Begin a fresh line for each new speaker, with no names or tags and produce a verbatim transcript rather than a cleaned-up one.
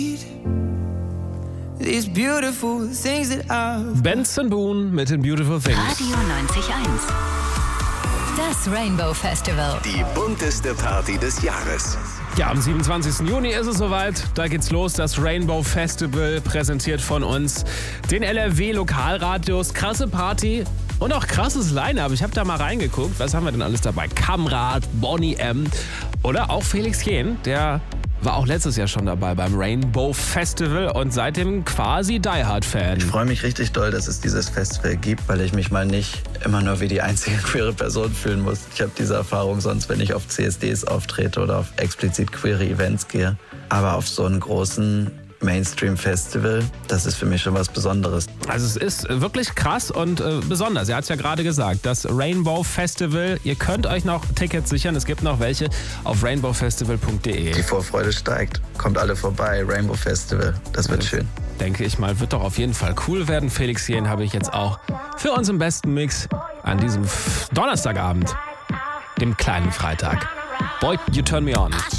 These beautiful things that I've...
Benson Boone mit den Beautiful Things.
Radio neunzig Komma eins. Das Rainbow Festival.
Die bunteste Party des Jahres.
Ja, am siebenundzwanzigsten Juni ist es soweit. Da geht's los. Das Rainbow Festival, präsentiert von uns, den L R W-Lokalradios. Krasse Party und auch krasses Line-Up. Ich habe da mal reingeguckt. Was haben wir denn alles dabei? Kamrat, Bonnie M. Oder auch Felix Jähn, der war auch letztes Jahr schon dabei beim Rainbow Festival und seitdem quasi Die Hard-Fan.
Ich freue mich richtig doll, dass es dieses Festival gibt, weil ich mich mal nicht immer nur wie die einzige queere Person fühlen muss. Ich habe diese Erfahrung sonst, wenn ich auf C S Ds auftrete oder auf explizit queere Events gehe. Aber auf so einen großen Mainstream-Festival, das ist für mich schon was Besonderes.
Also es ist wirklich krass und äh, besonders. Er hat es ja gerade gesagt, das Rainbow Festival. Ihr könnt euch noch Tickets sichern. Es gibt noch welche auf rainbow festival punkt de.
Die Vorfreude steigt. Kommt alle vorbei. Rainbow Festival. Das wird schön.
Denke ich mal, wird doch auf jeden Fall cool werden. Felix Jähn habe ich jetzt auch für uns im besten Mix an diesem Donnerstagabend, dem kleinen Freitag. Boy, you turn me on.